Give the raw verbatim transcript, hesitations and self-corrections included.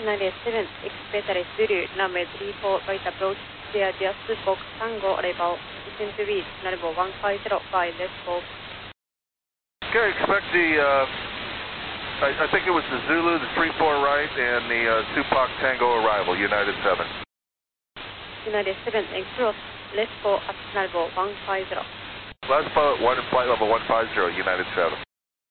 United seven, expect Zulu, runway three four, right approach, clear just box Tango arrival, descend to be runway one five zero five, let's go. Okay, expect the, uh, I, I think it was the Zulu, the three four right, and the uh, Tupac Tango arrival, United seven. United seven, and cross, let's go at runway one five zero. Last pilot one, flight level one five zero, United seven.